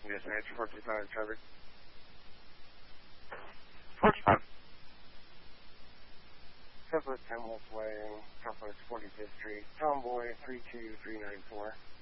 Dispatch 425 covered. 45. Southwest Temple's Way, Southwest 45th Street, Tomboy 32394.